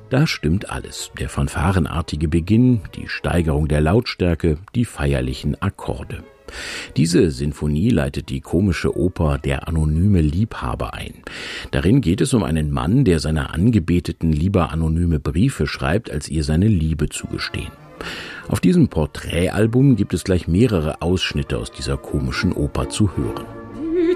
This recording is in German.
Da stimmt alles. Der fanfarenartige Beginn, die Steigerung der Lautstärke, die feierlichen Akkorde. Diese Sinfonie leitet die komische Oper Der anonyme Liebhaber ein. Darin geht es um einen Mann, der seiner Angebeteten lieber anonyme Briefe schreibt, als ihr seine Liebe zu gestehen. Auf diesem Porträtalbum gibt es gleich mehrere Ausschnitte aus dieser komischen Oper zu hören.